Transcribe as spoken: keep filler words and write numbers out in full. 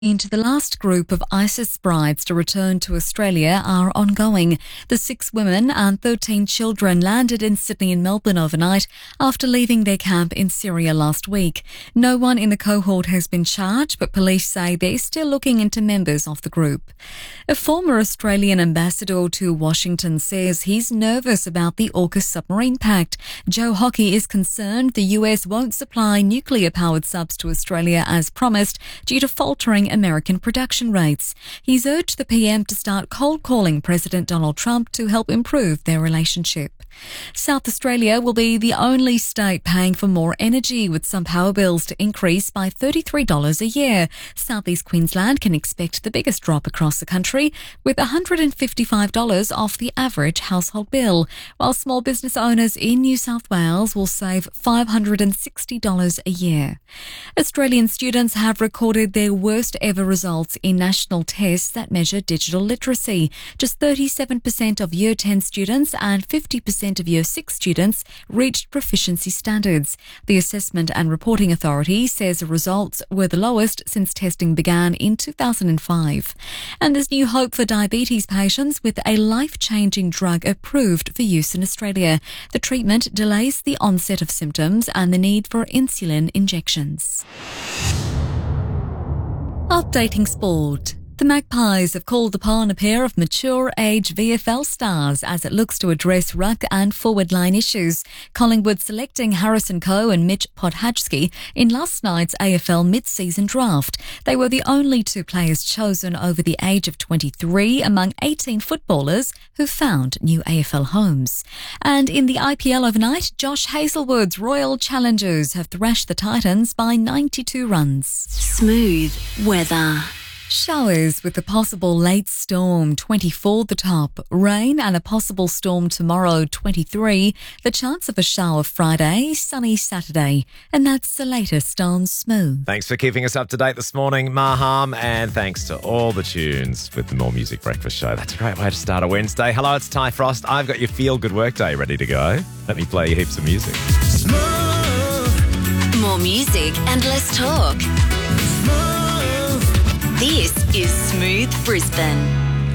Into the last group of ISIS brides to return to Australia are ongoing. The six women and thirteen children landed in Sydney and Melbourne overnight after leaving their camp in Syria last week. No one in the cohort has been charged, but police say they're still looking into members of the group. A former Australian ambassador to Washington says he's nervous about the AUKUS submarine pact. Joe Hockey is concerned the U S won't supply nuclear-powered subs to Australia as promised due to faltering American production rates. He's urged the P M to start cold-calling President Donald Trump to help improve their relationship. South Australia will be the only state paying for more energy, with some power bills to increase by thirty-three dollars a year. South East Queensland can expect the biggest drop across the country, with one hundred fifty-five dollars off the average household bill, while small business owners in New South Wales will save five hundred sixty dollars a year. Australian students have recorded their worst ever results in national tests that measure digital literacy. Just thirty-seven percent of Year ten students and fifty percent of Year six students reached proficiency standards. The Assessment and Reporting Authority says the results were the lowest since testing began in two thousand five. And there's new hope for diabetes patients with a life-changing drug approved for use in Australia. The treatment delays the onset of symptoms and the need for insulin injections. Updating sport. The Magpies have called upon a pair of mature-age V F L stars as it looks to address ruck and forward-line issues. Collingwood selecting Harrison Coe and Mitch Podhajski in last night's A F L mid-season draft. They were the only two players chosen over the age of twenty-three among eighteen footballers who found new A F L homes. And in the I P L overnight, Josh Hazlewood's Royal Challengers have thrashed the Titans by ninety-two runs. Smooth weather. Showers with a possible late storm, twenty-four the top. Rain and a possible storm tomorrow, twenty-three. The chance of a shower Friday, sunny Saturday. And that's the latest on Smooth. Thanks for keeping us up to date this morning, Maham, and thanks to all the tunes with the More Music Breakfast Show. That's a great way to start a Wednesday. Hello, it's Ty Frost. I've got your feel-good workday ready to go. Let me play you heaps of music. Smooth. More music and less talk. Smooth. This is Smooth Brisbane.